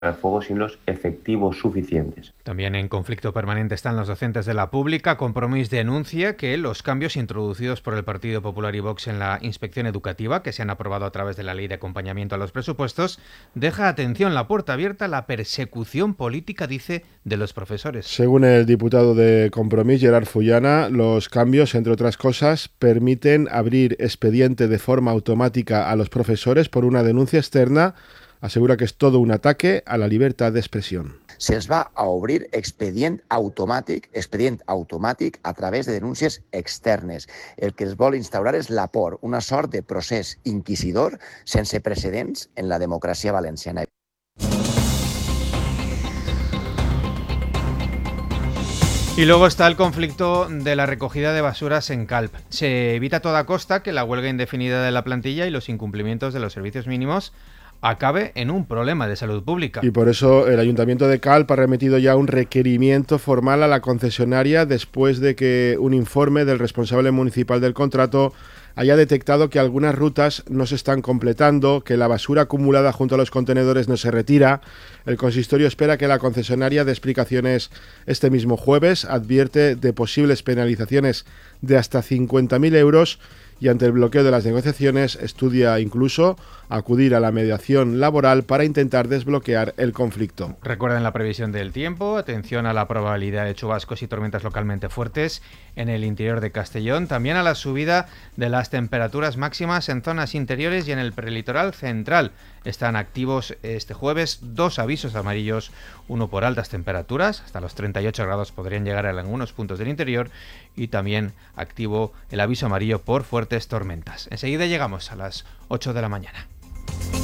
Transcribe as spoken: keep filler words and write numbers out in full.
al fuego sin los efectivos suficientes. También en conflicto permanente están los docentes de la pública. Compromís denuncia que los cambios introducidos por el Partido Popular y Vox en la inspección educativa, que se han aprobado a través de la ley de acompañamiento a los presupuestos, deja, atención, la puerta abierta a la persecución política, dice, de los profesores. Según el diputado de Compromís, Gerard Fullana, los cambios, entre otras cosas, permiten abrir expediente de forma automática a los profesores por una denuncia externa. Asegura que és tot un ataque a la llibertat d'expressió. Se'ls va a obrir expedient automàtic, expedient automàtic a través de denúncies externes. El que es vol instaurar és la por, una sort de procés inquisidor sense precedents en la democràcia valenciana. Y luego está el conflicto de la recogida de basuras en Calp. Se evita a toda costa que la huelga indefinida de la plantilla y los incumplimientos de los servicios mínimos acabe en un problema de salud pública. Y por eso el Ayuntamiento de Calp ha remitido ya un requerimiento formal a la concesionaria después de que un informe del responsable municipal del contrato haya detectado que algunas rutas no se están completando, que la basura acumulada junto a los contenedores no se retira. El consistorio espera que la concesionaria dé explicaciones este mismo jueves, advierte de posibles penalizaciones de hasta cincuenta mil euros y ante el bloqueo de las negociaciones estudia incluso acudir a la mediación laboral para intentar desbloquear el conflicto. Recuerden la previsión del tiempo, atención a la probabilidad de chubascos y tormentas localmente fuertes en el interior de Castellón, también a la subida de las temperaturas máximas en zonas interiores y en el prelitoral central. Están activos este jueves dos avisos amarillos, uno por altas temperaturas, hasta los treinta y ocho grados podrían llegar en algunos puntos del interior, y también activo el aviso amarillo por fuertes tormentas. Enseguida llegamos a las ocho de la mañana.